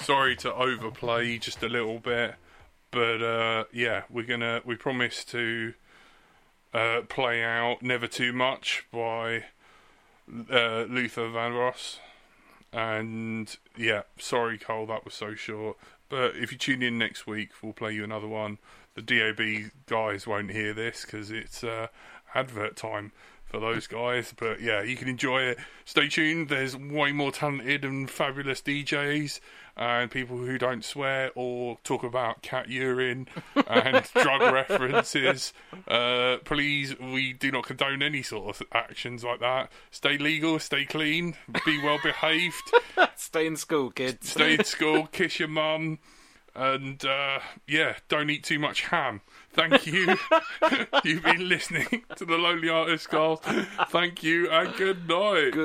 sorry to overplay just a little bit, but yeah, we promise to play out Never Too Much by Luther Vandross. And yeah, sorry Cole, that was so short, but if you tune in next week, we'll play you another one. The DAB guys won't hear this because it's advert time for those guys, but yeah, you can enjoy it. Stay tuned, there's way more talented and fabulous DJs and people who don't swear or talk about cat urine and drug references. Please, we do not condone any sort of actions like that. Stay legal, stay clean, be well behaved. Stay in school, kids. Stay in school, kiss your mum, and yeah, don't eat too much ham. Thank you. You've been listening to the Lonely Artist Cast. Thank you and good night.